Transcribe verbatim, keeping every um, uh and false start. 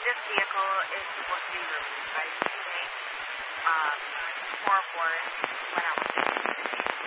this vehicle is supposed to be released by two weeks. Um, four oh four went out with it.